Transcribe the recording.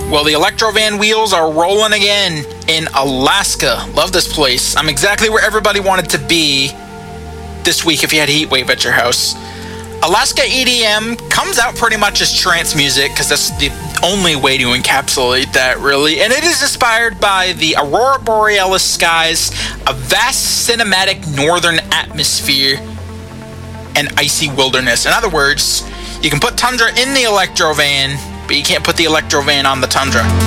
Well, the Electrovan wheels are rolling again in Alaska. Love this place. I'm exactly where everybody wanted to be this week if you had a heat wave at your house. Alaska EDM comes out pretty much as trance music because that's the only way to encapsulate that, really. And it is inspired by the Aurora Borealis skies, a vast cinematic northern atmosphere, and icy wilderness. In other words, you can put Tundra in the Electrovan, but you can't put the Electrovan on the Tundra.